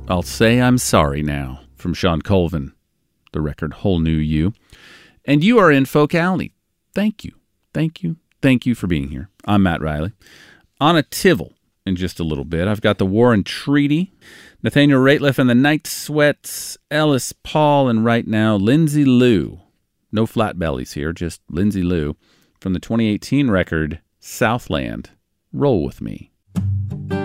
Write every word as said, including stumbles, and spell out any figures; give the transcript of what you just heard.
I'll Say I'm Sorry Now from Sean Colvin, the record Whole New You. And you are in Folk Alley. Thank you, thank you, thank you for being here. I'm Matt Riley. Anna Tivel in just a little bit. I've got the War and Treaty, Nathaniel Rateliff and the Night Sweats, Ellis Paul, and right now, Lindsay Lou. No flat bellies here, just Lindsay Lou from the twenty eighteen record Southland. Roll With Me.